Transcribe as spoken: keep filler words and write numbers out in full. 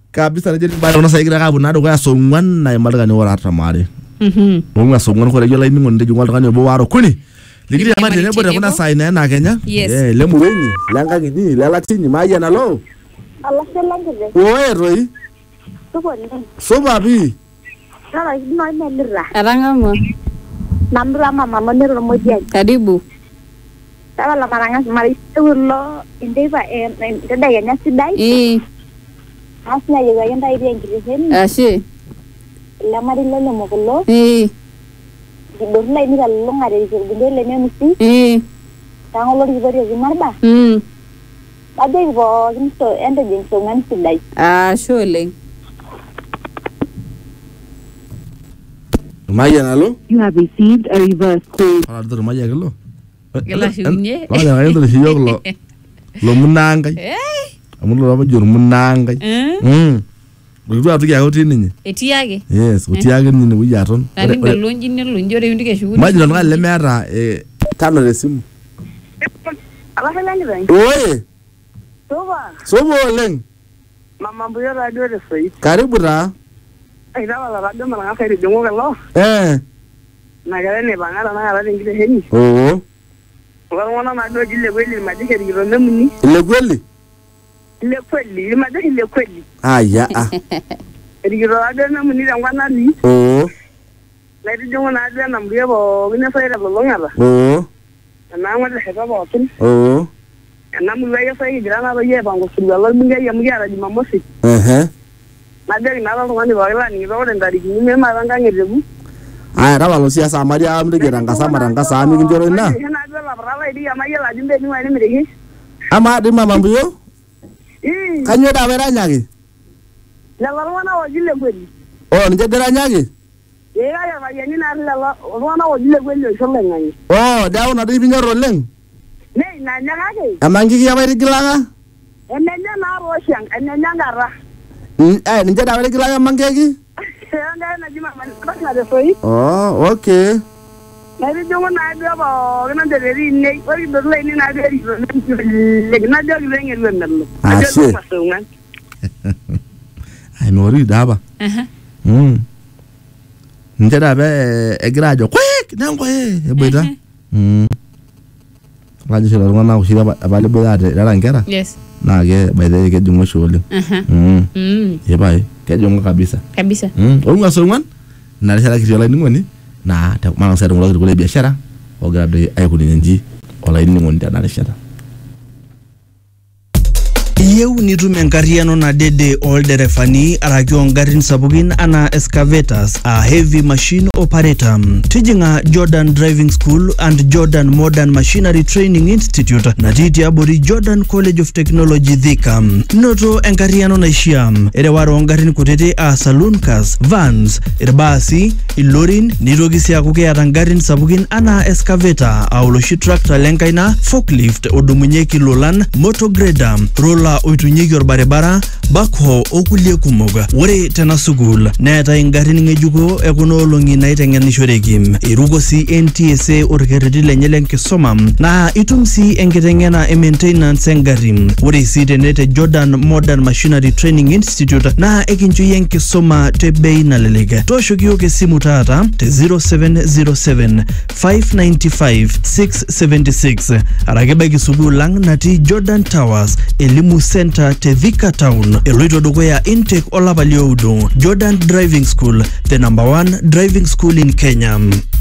kabisa na jeri bado na saigira kabu na do ga so ngwan na imalga ni wara tamare mhm ngwa so ngwan ko le jola ni ngonde jungwal kan yo bo waro kuni ligiri ya mate ne boda kuna sai na na Kenya eh le muwenyi langa ngini la tini maya na lo Allah selange de oe roi to ko ni so babi ala no melira Aranga mo. Namra mama monero mo dia Karibu. Tawala maranga mari tulo indeva en dada ya sidai Eh. asna yega yenda ide ngirisen Ashe. la mari lele mo ko Eh. dorla ini kallo ngare ko gundele ne musi Eh. tangolo di bari di marba Mm. ade bo ginto ende jinto ngan sidai Ah, shole. maya na lo You have received a reverse call. ala do maya gelo Gela shunye. maya ga do shi yoglo lo munanga Eh. amulo ba jor munanga Eh. mm Gudu atu ya hoti ninyi. Etiage. Yes, utiage ninyi wuyaton. Ani ngelonji ne lunjore ndike shughuli. Maji ndo ngale mera eh tano le simu. ala helani ben Oye, toba sobo leng. mama mbuyo radio de foi Karibu ra. ai dawa la radio mala ngafere jongo galo Eh. na gale ne bangara na gale ngide heni Oh. wala na do jille gweli ma dike ri ronne munni Ile kweli? le kweli ma de le kweli Aya ah. ri ro radio na munni da ngwana ni Oh. la di jongo na radio na mbuyo bo gine fa ira bo ngala Oh. na ngwa de heba bo tin Oh. na mu ya fa ira na ba ye bango su galo mi ya mu ya ra di mamosi Eh. na de na ba ngani ba ila ni ba de ndari ni me ma ranga ngerebu Aya raba lo siasa Maria amde geranga sama ranga sami kinjoro na. na do la brava idi ya ma ya la jimbe ni wa ni mire Ama di mama mbuyo? eh Kanyo da wera nyagi. la la wana wa jille gweli Oh, nje dera nyagi. Ega ya ba yani na la la wana o jile gwele so le ngani. Oh, da una di binyoro leng. Ne na nya ga ke. Amangi ya wera gilanga. Enne nya na ro shang, enne nya ngara. Eh, nje da wera gilanga mangegi? Anga na jima man ba na de foi. Oh, okay. Na di jongo na do ba na de ri ne, o ri do le ni na de ri le na de le ngel le mel. Ah, si. Ai mori daba. Aha. Mm. Nje da be egrajo. Quick, nango eh, e boita. Mm. Laji shiro ngana ushira abale boda de la ngera. Yes. Na ge by the ke jungo shole. Aha. Mm. Mm. Ye bai, ke jungo kabisa. Kabisa. Mm. Olunga so ngwan. Na risala kitola ningoni. Na ta mana sa ngolo ko le biashara. O grade ay ko ninji. Ola ini ngoni ta na risala. Ieu nitum enkariano na dede olderefani araki ongarin sabukin ana excavators a heavy machine operator. Tijinga Jordan Driving School and Jordan Modern Machinery Training Institute na titi abori Jordan College of Technology Thika. Noto enkariano na ishia erewaro ongarin kutete a saloon cars, vans, irbasi, ilorin, nirogisi ya kukeata ngarin sabukin ana excavator auloshi tractor lenkaina, forklift, odumunyeki lolan, motograder, roller oitunyeki orbaribara, backhoe okulie kumok. Ore tena sukul neeta ingarin ng'ejuko ekuna olong'i naiteng'enishoreki. Iruko si N T S A orkerreti lenye lenkisuma naa itum si enkiteng'ena e maintenance engarri. Ore si tene te Jordan Modern Machinery Training Institute naa ekincho iyie enkisuma te bei nalelek. Tooshoki yiok esimu taata te zero seven zero seven five nine five six seven six arake baiki sukul lang natii Jordan Towers Elimu Center te Thika Town. Eloito dukuya intake olapa lioudo. Jordan Driving School, the number one driving school in Kenya.